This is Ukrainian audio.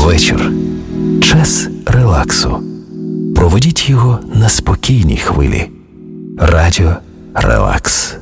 Вечір. Час релаксу. Проведіть його на спокійній хвилі. Радіо Релакс.